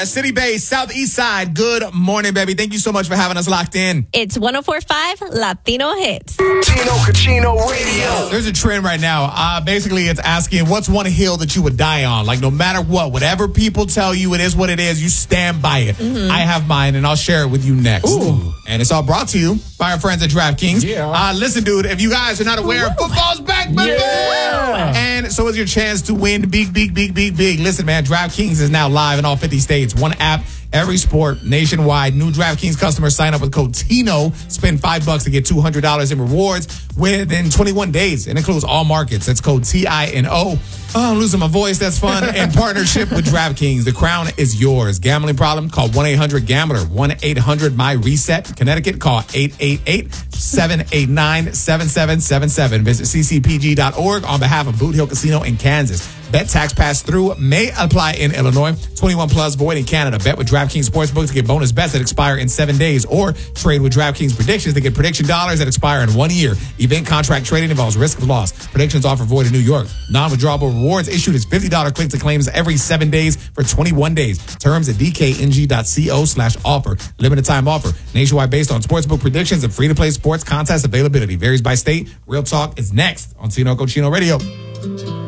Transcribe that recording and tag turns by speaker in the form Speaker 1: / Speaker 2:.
Speaker 1: City-based, Southeast Side. Good morning, baby. Thank you so much for having us locked in.
Speaker 2: It's 104.5 Latino Hits.
Speaker 3: Tino Cucino Radio.
Speaker 1: There's a trend right now. Basically, it's asking, what's one hill that you would die on? Like, no matter what, whatever people tell you, it is what it is. You stand by it. I have mine, and I'll share it with you next.
Speaker 4: Ooh.
Speaker 1: And it's all brought to you by our friends at DraftKings.
Speaker 4: Yeah.
Speaker 1: Listen, dude, if you guys are not aware, football's back, baby!
Speaker 4: Yeah.
Speaker 1: And so is your chance to win big. Listen, man, DraftKings is now live in all 50 states. One app, every sport, nationwide. New DraftKings customers sign up with code TINO. Spend $5 to get $200 in rewards within 21 days. It includes all markets. That's code TINO. Oh, I'm losing my voice. That's fun. In partnership with DraftKings, the crown is yours. Gambling problem? Call 1-800-GAMBLER. 1-800-MY-RESET. Connecticut, call 888-789-7777. Visit ccpg.org on behalf of Boot Hill Casino in Kansas. Bet tax pass through may apply in Illinois. 21 plus, void in Canada. Bet with DraftKings Sportsbook to get bonus bets that expire in 7 days, or trade with DraftKings Predictions to get prediction dollars that expire in 1 year. Event contract trading involves risk of loss. Predictions offer void in New York. Non-withdrawable rewards issued as $50 click to claims every 7 days for 21 days. Terms at dkng.co/offer. Limited time offer. Nationwide based on sportsbook predictions and free-to-play sports contest availability. Varies by state. Real Talk is next on Tino Cucino Radio.